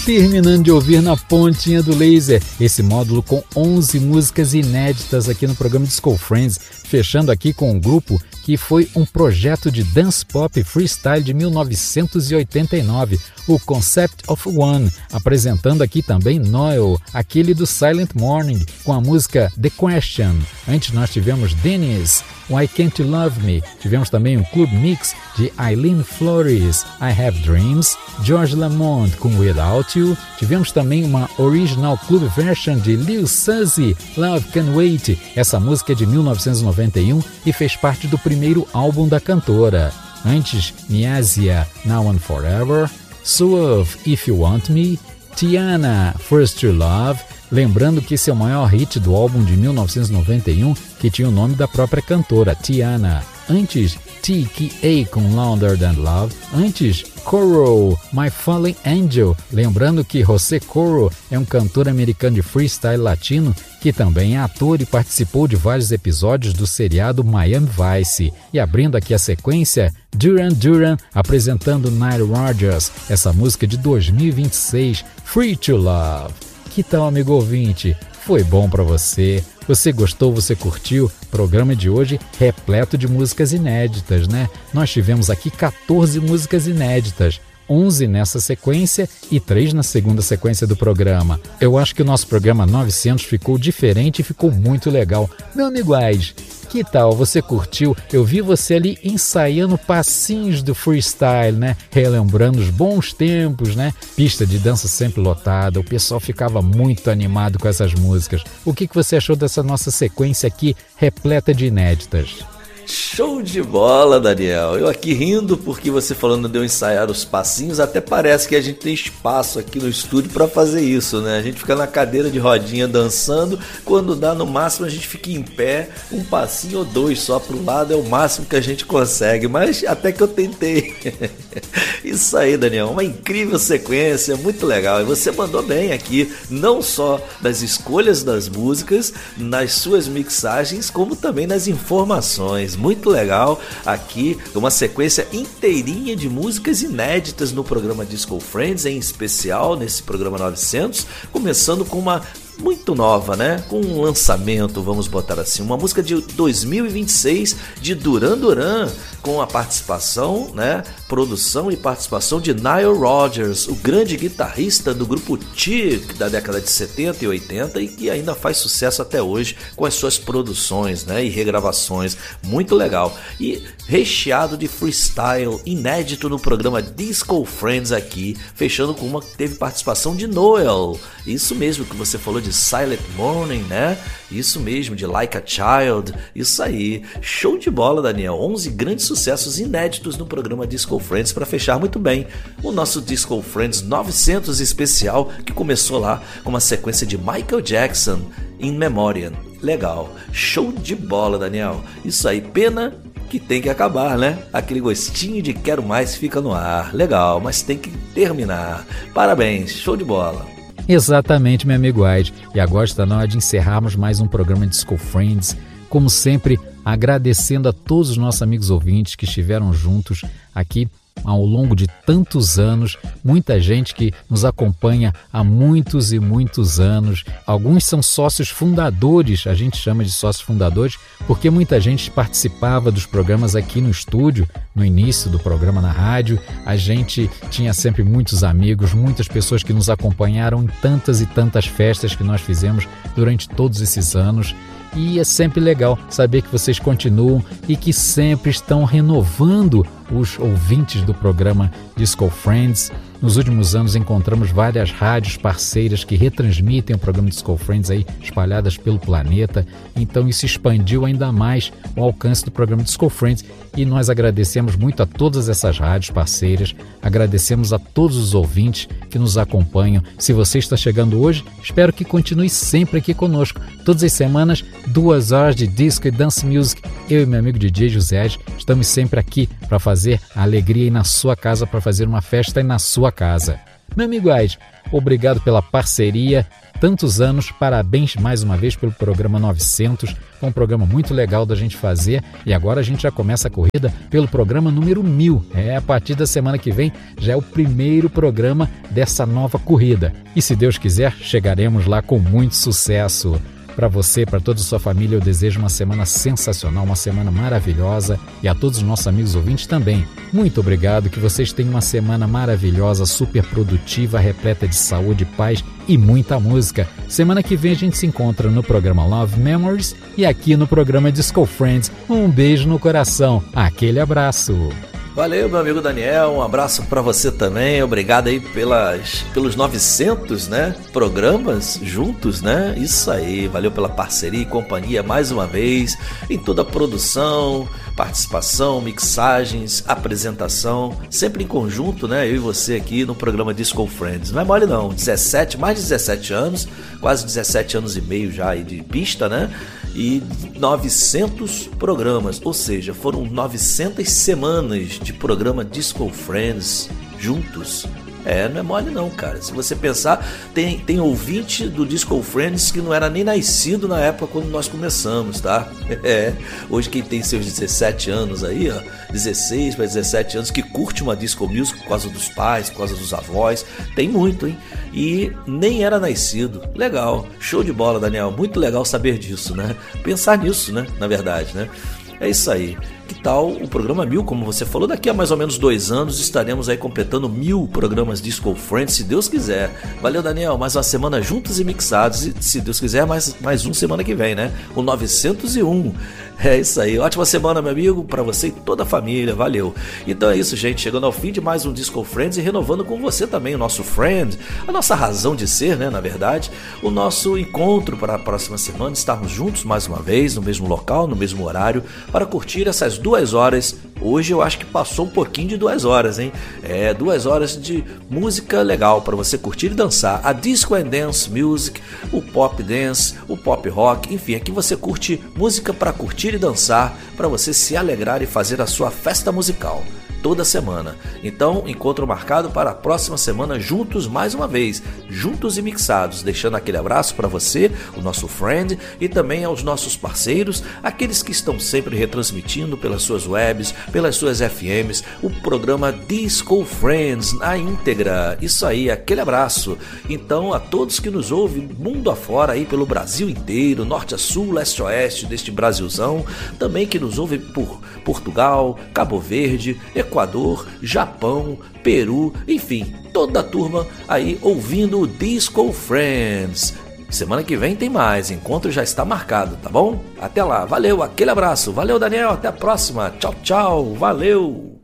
Terminando de ouvir na pontinha do laser esse módulo com 11 músicas inéditas aqui no programa Disco Friends, fechando aqui com um grupo que foi um projeto de dance pop freestyle de 1989, o Concept of One, apresentando aqui também Noel, aquele do Silent Morning, com a música The Question. Antes nós tivemos Dennis, Why Can't You Love Me? Tivemos também um club mix de Eileen Flores, I Have Dreams, George Lamont com Without You. Tivemos também uma original club version de Lil Suzy, Love Can Wait. Essa música é de 1991 e fez parte do primeiro álbum da cantora. Antes, Niasia, Now and Forever, Suave, If You Want Me, Tiana, First True Love. Lembrando que esse é o maior hit do álbum de 1991, que tinha o nome da própria cantora, Tiana. Antes, TKA com Louder Than Love. Antes, Coro, My Fallen Angel. Lembrando que José Coro é um cantor americano de freestyle latino que também é ator e participou de vários episódios do seriado Miami Vice. E abrindo aqui a sequência, Duran Duran apresentando Nile Rodgers, essa música de 2026, Free to Love. Que tal, amigo ouvinte? Foi bom para você? Você gostou? Você curtiu? O programa de hoje repleto de músicas inéditas, né? Nós tivemos aqui 14 músicas inéditas, 11 nessa sequência e 3 na segunda sequência do programa. Eu acho que o nosso programa 900 ficou diferente e ficou muito legal. Meu amigo Ais, que tal? Você curtiu? Eu vi você ali ensaiando passinhos do freestyle, né? Relembrando os bons tempos, né? Pista de dança sempre lotada, o pessoal ficava muito animado com essas músicas. O que você achou dessa nossa sequência aqui repleta de inéditas? Show de bola, Daniel. Eu aqui rindo porque você falando de eu ensaiar os passinhos, até parece que a gente tem espaço aqui no estúdio para fazer isso, né? A gente fica na cadeira de rodinha dançando, quando dá no máximo a gente fica em pé, um passinho ou dois só pro lado é o máximo que a gente consegue, mas até que eu tentei. Isso aí, Daniel, uma incrível sequência, muito legal. E você mandou bem aqui, não só nas escolhas das músicas, nas suas mixagens, como também nas informações. Muito legal aqui, uma sequência inteirinha de músicas inéditas no programa Disco Friends, em especial nesse programa 900, começando com uma muito nova, né? Com um lançamento, vamos botar assim, uma música de 2026 de Duran Duran, com a participação, né? Produção e participação de Nile Rodgers, o grande guitarrista do grupo Chic da década de 70 e 80 e que ainda faz sucesso até hoje com as suas produções, né? E regravações, muito legal. E recheado de freestyle inédito no programa Disco Friends aqui, fechando com uma que teve participação de Noel. Isso mesmo que você falou de Silent Morning, né? Isso mesmo, de Like a Child. Isso aí. Show de bola, Daniel. 11 grandes sucessos inéditos no programa Disco Friends para fechar muito bem o nosso Disco Friends 900 especial, que começou lá com uma sequência de Michael Jackson, In Memoriam. Legal. Show de bola, Daniel. Isso aí. Pena que tem que acabar, né? Aquele gostinho de quero mais fica no ar. Legal, mas tem que terminar. Parabéns. Show de bola. Exatamente, meu amigo Aide. E agora está na hora de encerrarmos mais um programa Disco Friends. Como sempre, agradecendo a todos os nossos amigos ouvintes que estiveram juntos aqui ao longo de tantos anos, muita gente que nos acompanha há muitos e muitos anos. Alguns são sócios fundadores, a gente chama de sócios fundadores, porque muita gente participava dos programas aqui no estúdio, no início do programa na rádio. A gente tinha sempre muitos amigos, muitas pessoas que nos acompanharam em tantas e tantas festas que nós fizemos durante todos esses anos. E é sempre legal saber que vocês continuam e que sempre estão renovando os ouvintes do programa Disco Friends. Nos últimos anos encontramos várias rádios parceiras que retransmitem o programa Disco Friends aí espalhadas pelo planeta. Então isso expandiu ainda mais o alcance do programa Disco Friends e nós agradecemos muito a todas essas rádios parceiras, agradecemos a todos os ouvintes que nos acompanham. Se você está chegando hoje, espero que continue sempre aqui conosco. Todas as semanas, 2 horas de disco e dance music. Eu e meu amigo DJ José estamos sempre aqui para fazer a alegria aí na sua casa, para fazer uma festa aí na sua casa. Meu amigo Aide, obrigado pela parceria. Tantos anos, parabéns mais uma vez pelo programa 900, foi um programa muito legal da gente fazer e agora a gente já começa a corrida pelo programa número 1000. A partir da semana que vem já é o primeiro programa dessa nova corrida e se Deus quiser chegaremos lá com muito sucesso. Para você, para toda a sua família, eu desejo uma semana sensacional, uma semana maravilhosa e a todos os nossos amigos ouvintes também. Muito obrigado, que vocês tenham uma semana maravilhosa, super produtiva, repleta de saúde, paz e muita música. Semana que vem a gente se encontra no programa Love Memories e aqui no programa Disco Friends. Um beijo no coração, aquele abraço. Valeu, meu amigo Daniel, um abraço para você também, obrigado aí pelos 900, né, programas juntos, né, isso aí, valeu pela parceria e companhia mais uma vez, em toda a produção, participação, mixagens, apresentação, sempre em conjunto, né, eu e você aqui no programa Disco Friends, não é mole não, mais de 17 anos, quase 17 anos e meio já aí de pista, né, e 900 programas, ou seja, foram 900 semanas de programa Disco Friends juntos. Não é mole não, cara. Se você pensar, tem ouvinte do Disco Friends que não era nem nascido na época quando nós começamos, tá? Hoje quem tem seus 17 anos aí, ó, 16 para 17 anos, que curte uma disco music por causa dos pais, por causa dos avós, tem muito, hein? E nem era nascido. Legal, show de bola, Daniel. Muito legal saber disso, né? Pensar nisso, né? Na verdade, né? É isso aí. Que tal o programa 1000, como você falou, daqui a mais ou menos 2 anos estaremos aí completando 1000 programas Disco Friends, se Deus quiser. Valeu, Daniel, mais uma semana juntos e mixados, e se Deus quiser mais um semana que vem, né? O 901. É isso aí, ótima semana, meu amigo, pra você e toda a família, valeu. Então é isso, gente, chegando ao fim de mais um Disco Friends e renovando com você também o nosso friend, a nossa razão de ser, né, na verdade, o nosso encontro para a próxima semana, estarmos juntos mais uma vez, no mesmo local, no mesmo horário, para curtir essas 2 horas. Hoje eu acho que passou um pouquinho de 2 horas, hein? 2 horas de música legal para você curtir e dançar. A Disco and Dance Music, o Pop Dance, o Pop Rock, enfim, aqui você curte música para curtir e dançar, para você se alegrar e fazer a sua festa musical. Toda semana. Então, encontro marcado para a próxima semana juntos mais uma vez, juntos e mixados, deixando aquele abraço para você, o nosso friend, e também aos nossos parceiros, aqueles que estão sempre retransmitindo pelas suas webs, pelas suas FMs, o programa Disco Friends na íntegra. Isso aí, aquele abraço. Então, a todos que nos ouvem mundo afora aí pelo Brasil inteiro, norte a sul, leste a oeste deste Brasilzão, também que nos ouvem por Portugal, Cabo Verde, Equador, Japão, Peru, enfim, toda a turma aí ouvindo o Disco Friends. Semana que vem tem mais, encontro já está marcado, tá bom? Até lá, valeu, aquele abraço, valeu Daniel, até a próxima, tchau, tchau, valeu!